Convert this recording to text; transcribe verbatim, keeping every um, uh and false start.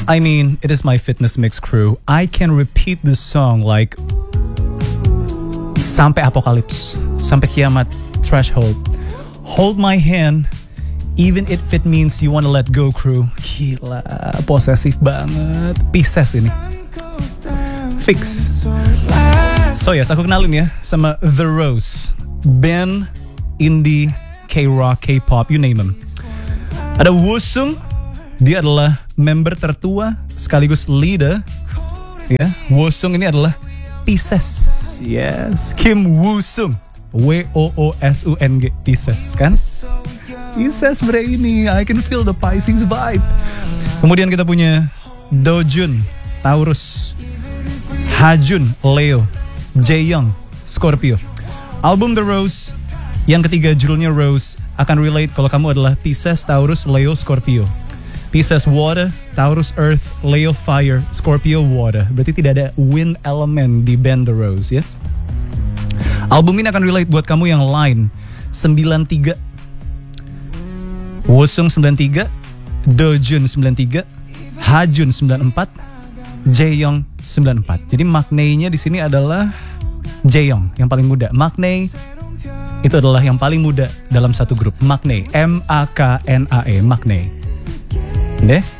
I mean, it is my fitness mix crew. I can repeat this song like sampai apokalips, sampai kiamat, threshold. Hold my hand, even if it means you wanna let go crew. Gila, posesif banget. Pisces ini. Fix. So yes, aku kenalin ya sama The Rose, band indie, K-rock, K-pop, you name them. Ada Woosung, dia adalah member tertua sekaligus leader. Ya, Woosung ini adalah Pisces. Yes, Kim Woosung, W O O S U N G, Pisces kan? Pisces bre ini, I can feel the Pisces vibe. Kemudian kita punya Dojun, Taurus, Hajun, Leo, Jaeyoung, Scorpio. Album The Rose, yang ketiga judulnya Rose, akan relate kalau kamu adalah Pisces, Taurus, Leo, Scorpio. Pisces water, Taurus earth, Leo fire, Scorpio water. Berarti tidak ada wind element di band The Rose, yes? Album ini akan relate buat kamu yang line sembilan tiga, Woosung sembilan tiga, Dojun sembilan tiga, Hajun sembilan empat, Jaeyoung sembilan empat. Jadi maknanya di sini adalah Jaeyoung yang paling muda. Maknae itu adalah yang paling muda dalam satu grup. Maknae, M A K N A E, Maknae. Deh.